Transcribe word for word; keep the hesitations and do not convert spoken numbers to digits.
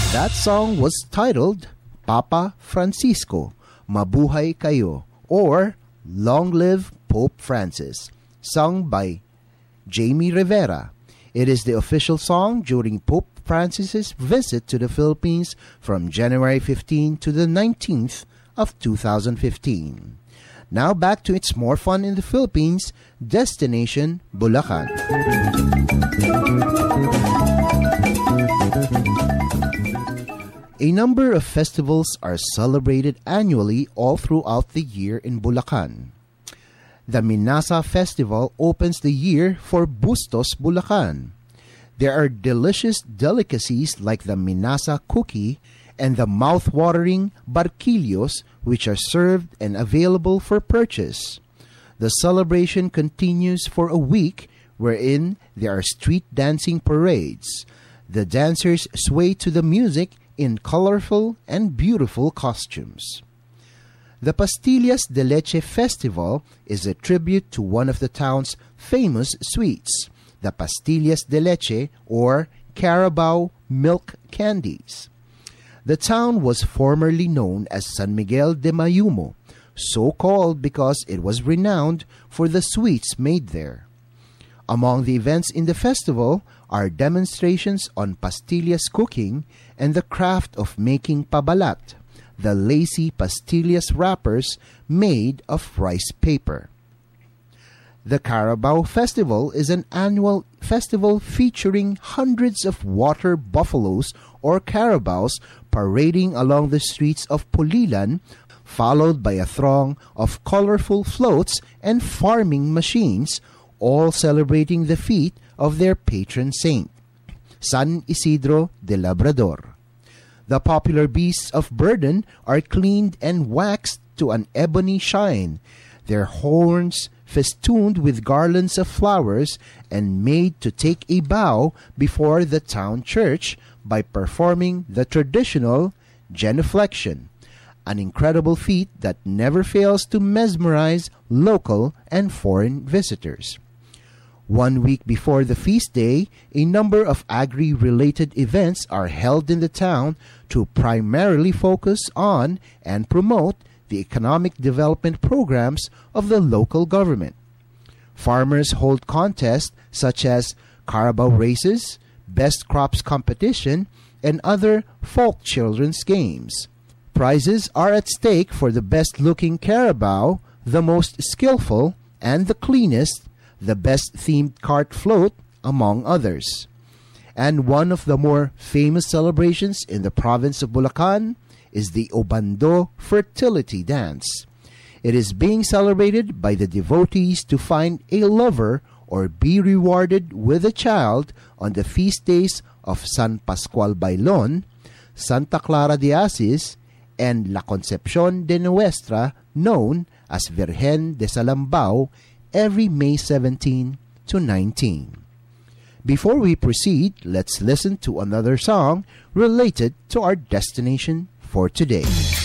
That song was titled Papa Francisco, Mabuhay Kayo, or Long Live Pope Francis, sung by Jamie Rivera. It is the official song during Pope Francis's visit to the Philippines from January fifteenth to the nineteenth of two thousand fifteen. Now back to It's More Fun in the Philippines, Destination Bulacan. A number of festivals are celebrated annually all throughout the year in Bulacan. The Minasa Festival opens the year for Bustos, Bulacan. There are delicious delicacies like the Minasa cookie and the mouth-watering barquillos, which are served and available for purchase. The celebration continues for a week, wherein there are street dancing parades. The dancers sway to the music in colorful and beautiful costumes. The Pastillas de Leche Festival is a tribute to one of the town's famous sweets, the Pastillas de Leche, or Carabao milk candies. The town was formerly known as San Miguel de Mayumo, so called because it was renowned for the sweets made there. Among the events in the festival are demonstrations on pastillas cooking and the craft of making pabalat, the lacy pastillas wrappers made of rice paper. The Carabao Festival is an annual festival featuring hundreds of water buffaloes or carabaos parading along the streets of Pulilan, followed by a throng of colorful floats and farming machines, all celebrating the feat of their patron saint, San Isidro de Labrador. The popular beasts of burden are cleaned and waxed to an ebony shine, their horns festooned with garlands of flowers and made to take a bow before the town church by performing the traditional genuflection, an incredible feat that never fails to mesmerize local and foreign visitors. One week before the feast day, a number of agri-related events are held in the town to primarily focus on and promote the economic development programs of the local government. Farmers hold contests such as Carabao races, best crops competition, and other folk children's games. Prizes are at stake for the best-looking Carabao, the most skillful, and the cleanest, the best themed cart float, among others. And one of the more famous celebrations in the province of Bulacan is the Obando Fertility Dance. It is being celebrated by the devotees to find a lover or be rewarded with a child on the feast days of San Pascual Bailon, Santa Clara de Asis, and La Concepcion de Nuestra, known as Virgen de Salambao, every May seventeenth to nineteenth. Before we proceed, let's listen to another song related to our destination for today.